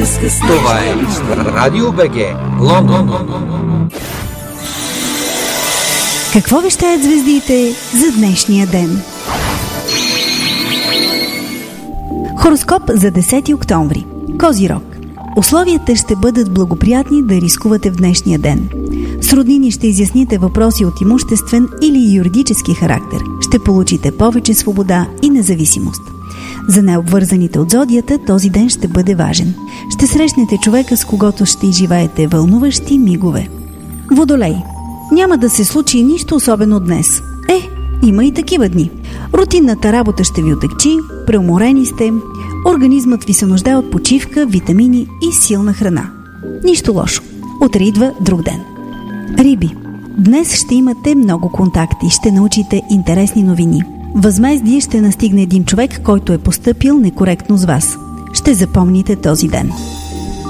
Това е Радио БГ, Лондон. Какво вещаят звездите за днешния ден? Хороскоп за 10 октомври. Козирог. Условията ще бъдат благоприятни да рискувате в днешния ден. С роднини ще изясните въпроси от имуществен или юридически характер. Ще получите повече свобода и независимост. За необвързаните от зодията този ден ще бъде важен. Ще срещнете човека, с когото ще изживеете вълнуващи мигове. Водолей. Няма да се случи нищо особено днес. Има и такива дни. Рутинната работа ще ви отегчи, преуморени сте, организмът ви се нуждае от почивка, витамини и силна храна. Нищо лошо. Утре идва друг ден. Риби. Днес ще имате много контакти, ще научите интересни новини. Възмездие ще настигне един човек, който е постъпил некоректно с вас. Ще запомните този ден.